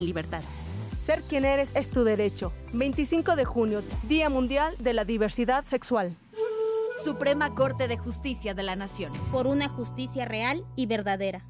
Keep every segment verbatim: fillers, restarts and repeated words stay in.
libertad. Ser quien eres es tu derecho. veinticinco de junio, Día Mundial de la Diversidad Sexual. Suprema Corte de Justicia de la Nación. Por una justicia real y verdadera.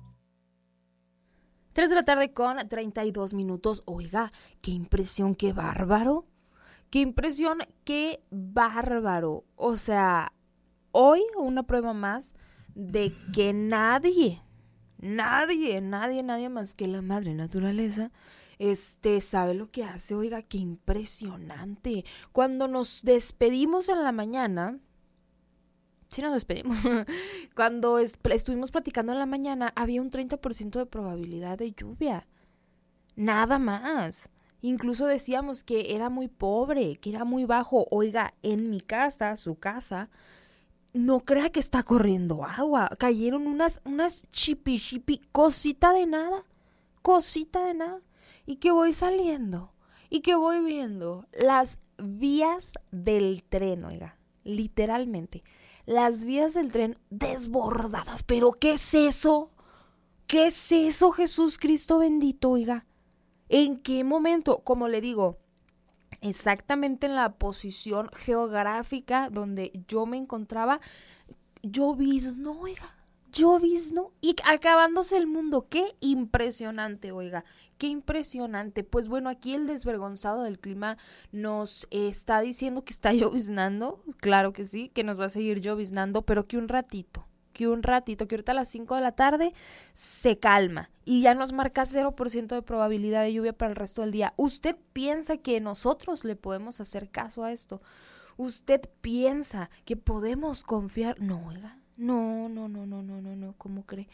Tres de la tarde con treinta y dos minutos. Oiga, qué impresión, qué bárbaro. Qué impresión, qué bárbaro. O sea, hoy una prueba más de que nadie, nadie, nadie, nadie más que la madre naturaleza, este, sabe lo que hace. Oiga, qué impresionante. Cuando nos despedimos en la mañana, sí nos despedimos, cuando es, estuvimos platicando en la mañana, había un treinta por ciento de probabilidad de lluvia. Nada más. Incluso decíamos que era muy pobre, que era muy bajo. Oiga, en mi casa, su casa, no crea que está corriendo agua. Cayeron unas, unas chipi chipi, cosita de nada, cosita de nada. Y que voy saliendo, y que voy viendo las vías del tren, oiga, literalmente. Las vías del tren desbordadas. ¿Pero qué es eso? ¿Qué es eso, Jesús Cristo bendito, oiga? ¿En qué momento? Como le digo, exactamente en la posición geográfica donde yo me encontraba, llovizno, oiga, llovizno y acabándose el mundo. ¡Qué impresionante, oiga! ¡Qué impresionante! Pues bueno, aquí el desvergonzado del clima nos está diciendo que está lloviznando. Claro que sí, que nos va a seguir lloviznando, pero que un ratito. que un ratito, que ahorita a las cinco de la tarde se calma y ya nos marca cero por ciento de probabilidad de lluvia para el resto del día. ¿Usted piensa que nosotros le podemos hacer caso a esto? ¿Usted piensa que podemos confiar? No, oiga, no, no, no, no, no, no, no, ¿cómo cree?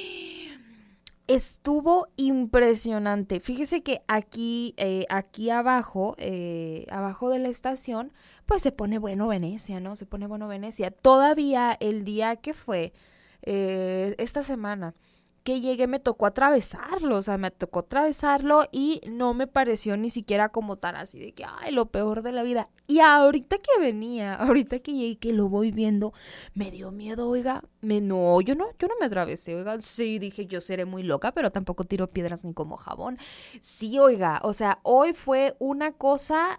Estuvo impresionante. Fíjese que aquí, eh, aquí abajo, eh, abajo de la estación, pues se pone bueno Venecia, ¿no? Se pone bueno Venecia. Todavía el día que fue, eh, esta semana, que llegué me tocó atravesarlo, o sea, me tocó atravesarlo y no me pareció ni siquiera como tan así de que, ay, lo peor de la vida. Y ahorita que venía, ahorita que llegué, que lo voy viendo, me dio miedo, oiga, me, no, yo no, yo no me atravesé, oiga, sí, dije, yo seré muy loca, pero tampoco tiro piedras ni como jabón. Sí, oiga, o sea, hoy fue una cosa,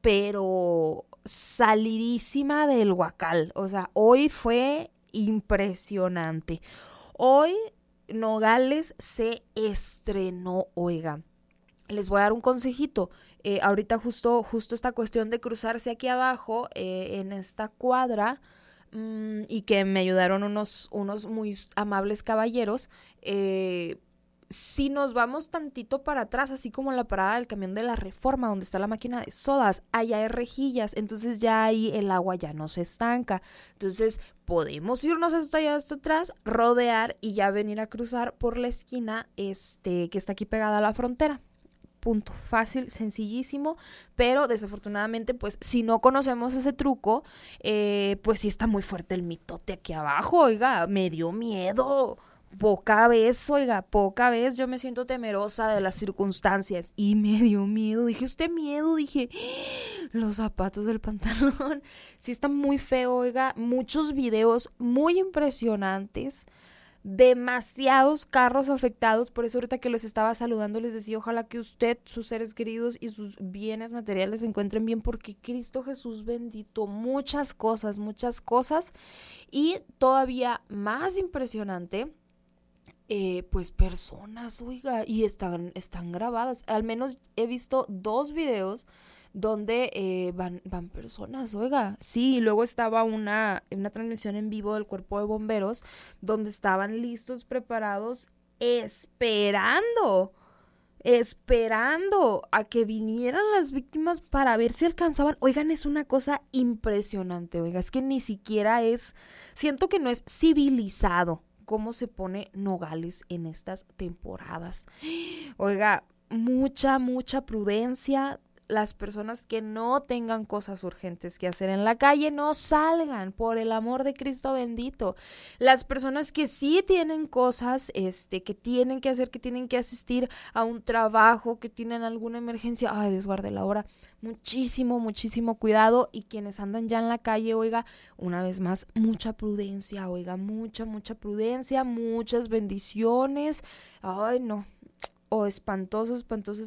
pero salidísima del huacal, o sea, hoy fue impresionante. Hoy Nogales se estrenó, oiga. Les voy a dar un consejito. Eh, ahorita justo, justo esta cuestión de cruzarse aquí abajo, eh, en esta cuadra, mmm, y que me ayudaron unos, unos muy amables caballeros, eh, si nos vamos tantito para atrás, así como la parada del camión de la Reforma, donde está la máquina de sodas, allá hay rejillas, entonces ya ahí el agua ya no se estanca. Entonces podemos irnos hasta allá, hasta atrás, rodear y ya venir a cruzar por la esquina este que está aquí pegada a la frontera. Punto. Fácil, sencillísimo, pero desafortunadamente, pues, si no conocemos ese truco, eh, pues sí está muy fuerte el mitote aquí abajo, oiga, me dio miedo. Poca vez, oiga, poca vez yo me siento temerosa de las circunstancias y me dio miedo, dije, usted miedo, dije, los zapatos del pantalón, sí está muy feo, oiga, muchos videos muy impresionantes, demasiados carros afectados, por eso ahorita que les estaba saludando les decía, ojalá que usted, sus seres queridos y sus bienes materiales se encuentren bien, porque Cristo Jesús bendito, muchas cosas, muchas cosas, y todavía más impresionante, Eh, pues personas, oiga, y están, están grabadas. Al menos he visto dos videos donde eh, van, van personas, oiga. Sí, y luego estaba una, una transmisión en vivo del cuerpo de bomberos donde estaban listos, preparados, esperando, esperando a que vinieran las víctimas para ver si alcanzaban. Oigan, es una cosa impresionante, oiga, es que ni siquiera es, siento que no es civilizado cómo se pone Nogales en estas temporadas. Oiga, mucha, mucha prudencia. Las personas que no tengan cosas urgentes que hacer en la calle, no salgan, por el amor de Cristo bendito. Las personas que sí tienen cosas, este, que tienen que hacer, que tienen que asistir a un trabajo, que tienen alguna emergencia, ay, desguarde la hora, muchísimo, muchísimo cuidado. Y quienes andan ya en la calle, oiga, una vez más, mucha prudencia, oiga, mucha, mucha prudencia, muchas bendiciones. Ay, no. o espantoso, espantoso,